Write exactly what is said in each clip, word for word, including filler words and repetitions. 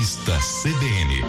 Revista C B N.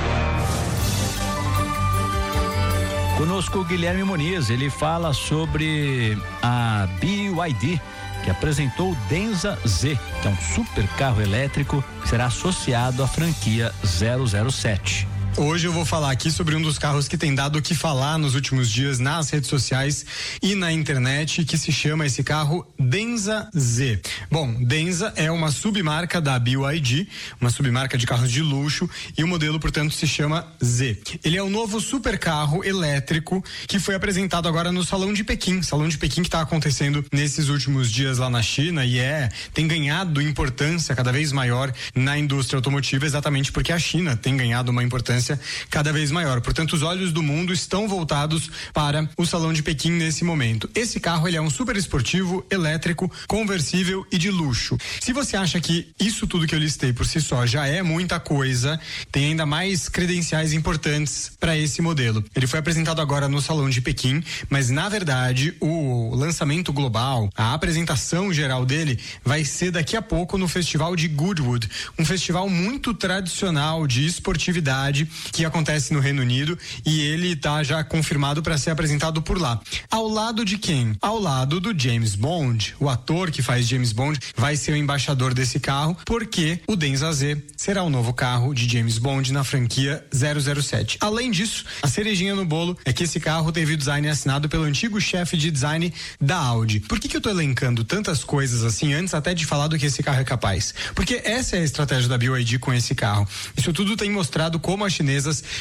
Conosco o Guilherme Muniz, ele fala sobre a B Y D, que apresentou o Denza Z, que é um super carro elétrico que será associado à franquia zero zero sete. Hoje eu vou falar aqui sobre um dos carros que tem dado o que falar nos últimos dias nas redes sociais e na internet, que se chama esse carro Denza Z. Bom, Denza é uma submarca da B Y D, uma submarca de carros de luxo, e o modelo, portanto, se chama Z. Ele é o novo supercarro elétrico que foi apresentado agora no Salão de Pequim, Salão de Pequim que está acontecendo nesses últimos dias lá na China, e é, tem ganhado importância cada vez maior na indústria automotiva, exatamente porque a China tem ganhado uma importância cada vez maior. Portanto, os olhos do mundo estão voltados para o Salão de Pequim nesse momento. Esse carro, ele é um super esportivo, elétrico, conversível e de luxo. Se você acha que isso tudo que eu listei por si só já é muita coisa, tem ainda mais credenciais importantes para esse modelo. Ele foi apresentado agora no Salão de Pequim, mas na verdade o lançamento global, a apresentação geral dele vai ser daqui a pouco no Festival de Goodwood, um festival muito tradicional de esportividade que acontece no Reino Unido, e ele tá já confirmado para ser apresentado por lá. Ao lado de quem? Ao lado do James Bond. O ator que faz James Bond vai ser o embaixador desse carro, porque o Denza Z será o novo carro de James Bond na franquia zero zero sete. Além disso, a cerejinha no bolo é que esse carro teve o design assinado pelo antigo chefe de design da Audi. Por que que eu tô elencando tantas coisas assim antes até de falar do que esse carro é capaz? Porque essa é a estratégia da B Y D com esse carro. Isso tudo tem mostrado como as chinesas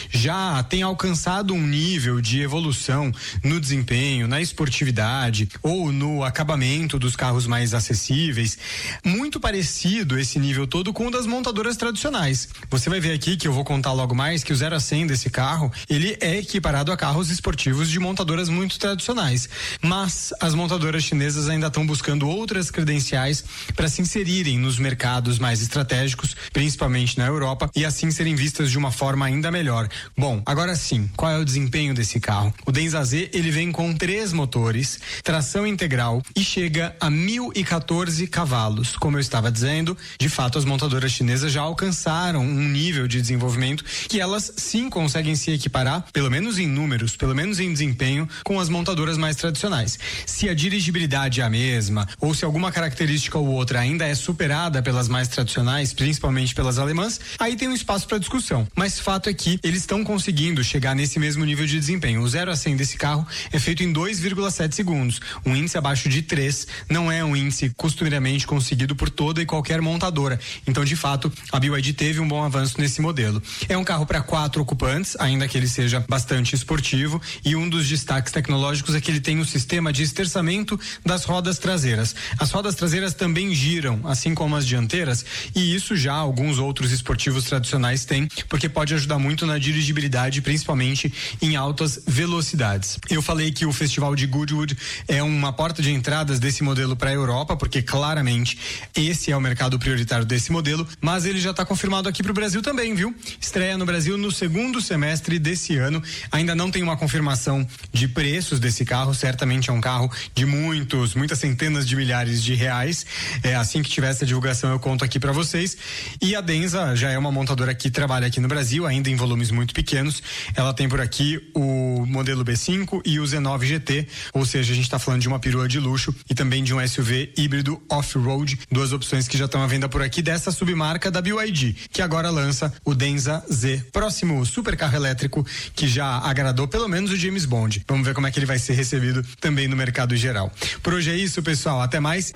já têm alcançado um nível de evolução no desempenho, na esportividade ou no acabamento dos carros mais acessíveis, muito parecido esse nível todo com o das montadoras tradicionais. Você vai ver aqui que eu vou contar logo mais que o zero a cem desse carro, ele é equiparado a carros esportivos de montadoras muito tradicionais, mas as montadoras chinesas ainda estão buscando outras credenciais para se inserirem nos mercados mais estratégicos, principalmente na Europa, e assim serem vistas de uma forma ainda melhor. Bom, agora sim, qual é o desempenho desse carro? O Denza Z, ele vem com três motores, tração integral e chega a mil e quatorze cavalos. Como eu estava dizendo, de fato as montadoras chinesas já alcançaram um nível de desenvolvimento que elas sim conseguem se equiparar, pelo menos em números, pelo menos em desempenho, com as montadoras mais tradicionais. Se a dirigibilidade é a mesma, ou se alguma característica ou outra ainda é superada pelas mais tradicionais, principalmente pelas alemãs, aí tem um espaço para discussão. Mas fato é que eles estão conseguindo chegar nesse mesmo nível de desempenho. O zero a cem desse carro é feito em dois vírgula sete segundos. Um índice abaixo de três não é um índice costumeiramente conseguido por toda e qualquer montadora. Então, de fato, a B Y D teve um bom avanço nesse modelo. É um carro para quatro ocupantes, ainda que ele seja bastante esportivo, e um dos destaques tecnológicos é que ele tem um sistema de esterçamento das rodas traseiras. As rodas traseiras também giram, assim como as dianteiras, e isso já alguns outros esportivos tradicionais têm, porque pode ajudar muito na dirigibilidade, principalmente em altas velocidades. Eu falei que o Festival de Goodwood é uma porta de entradas desse modelo para a Europa, porque claramente esse é o mercado prioritário desse modelo, mas ele já está confirmado aqui para o Brasil também, viu? Estreia no Brasil no segundo semestre desse ano. Ainda não tem uma confirmação de preços desse carro, certamente é um carro de muitos, muitas centenas de milhares de reais. É, assim que tiver essa divulgação eu conto aqui para vocês. E a Denza já é uma montadora que trabalha aqui no Brasil, ainda em volumes muito pequenos. Ela tem por aqui o modelo B cinco e o Z nove G T, ou seja, a gente está falando de uma perua de luxo e também de um S U V híbrido off-road, duas opções que já estão à venda por aqui dessa submarca da B Y D, que agora lança o Denza Z, próximo supercarro elétrico que já agradou pelo menos o James Bond. Vamos ver como é que ele vai ser recebido também no mercado geral. Por hoje é isso, pessoal, até mais.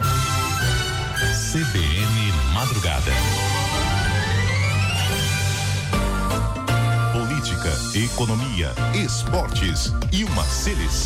C B N Madrugada. Política, economia, esportes e uma seleção